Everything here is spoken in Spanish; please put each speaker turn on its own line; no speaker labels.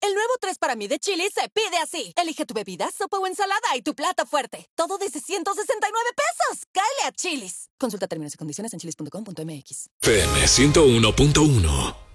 El nuevo 3 para mí de Chili's se pide así. Elige tu bebida, sopa o ensalada y tu plato fuerte. Todo desde 169 pesos. ¡Cáele a Chili's! Consulta términos y condiciones en chilis.com.mx.
FM 101.1